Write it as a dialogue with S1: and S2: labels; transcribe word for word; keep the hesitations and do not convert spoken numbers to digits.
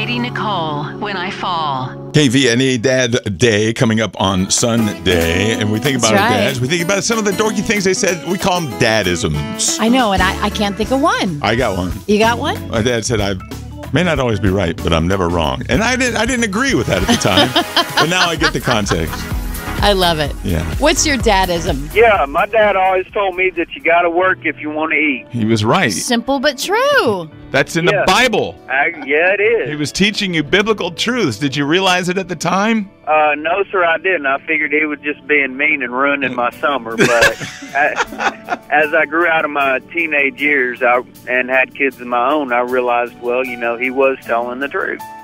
S1: Katie Nicole, When I Fall.
S2: K V N E Dad Day coming up on Sunday. And we think about
S3: That's
S2: our
S3: right.
S2: dads. We think about some of the dorky things they said. We call them dadisms.
S3: I know, and I, I can't think of one.
S2: I got one.
S3: You got one?
S2: My dad said, I may not always be right, but I'm never wrong. And I didn't, I didn't agree with that at the time. But now I get the context.
S3: I love it.
S2: Yeah.
S3: What's your dadism?
S4: Yeah, my dad always told me that you got to work if you want to eat.
S2: He was right.
S3: Simple but true.
S2: That's in
S4: Yeah.
S2: the Bible.
S4: I, yeah, it
S2: He
S4: is.
S2: was teaching you biblical truths. Did you realize it at the time?
S4: Uh, no, sir, I didn't. I figured he was just being mean and ruining my summer. But I, as I grew out of my teenage years I, and had kids of my own, I realized, well, you know, he was telling the truth.